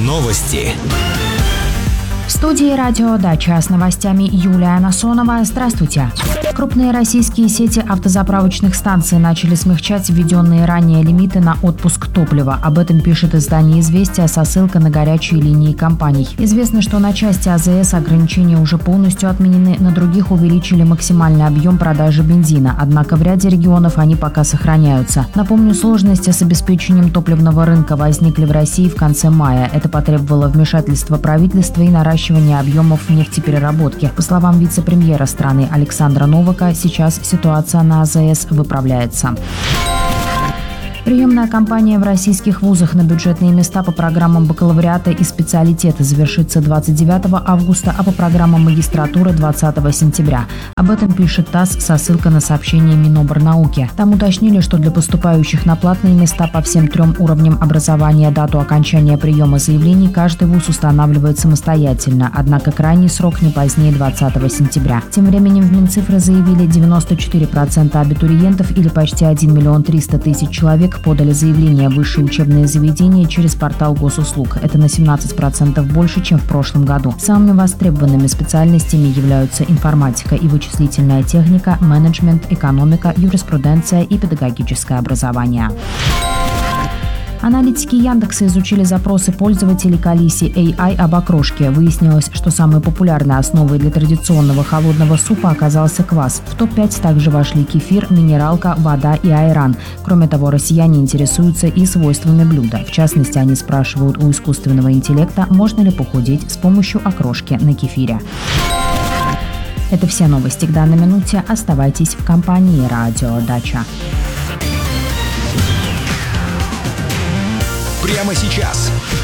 Новости. В студии «Радио Дача» с новостями Юлия Насонова. Здравствуйте. Крупные российские сети автозаправочных станций начали смягчать введенные ранее лимиты на отпуск топлива. Об этом пишет издание «Известия» со ссылкой на горячие линии компаний. Известно, что на части АЗС ограничения уже полностью отменены, на других увеличили максимальный объем продажи бензина. Однако в ряде регионов они пока сохраняются. Напомню, сложности с обеспечением топливного рынка возникли в России в конце мая. Это потребовало вмешательства правительства и наращивания объемов нефтепереработки. По словам вице-премьера страны Александра Новака, сейчас ситуация на АЗС выправляется. Приемная кампания в российских вузах на бюджетные места по программам бакалавриата и специалитета завершится 29 августа, а по программам магистратуры 20 сентября. Об этом пишет ТАСС со ссылкой на сообщение Минобрнауки. Там уточнили, что для поступающих на платные места по всем 3 уровням образования дату окончания приема заявлений каждый вуз устанавливает самостоятельно, однако крайний срок не позднее 20 сентября. Тем временем в Минцифры заявили, 94% абитуриентов или почти 1 300 000 человек подали заявление в высшие учебные заведения через портал госуслуг. Это на 17% больше, чем в прошлом году. Самыми востребованными специальностями являются информатика и вычислительная техника, менеджмент, экономика, юриспруденция и педагогическое образование. Аналитики Яндекса изучили запросы пользователей к Алисе AI об окрошке. Выяснилось, что самой популярной основой для традиционного холодного супа оказался квас. В топ-5 также вошли кефир, минералка, вода и айран. Кроме того, россияне интересуются и свойствами блюда. В частности, они спрашивают у искусственного интеллекта, можно ли похудеть с помощью окрошки на кефире. Это все новости к данной минуте. Оставайтесь в компании «Радио Дача». Прямо сейчас.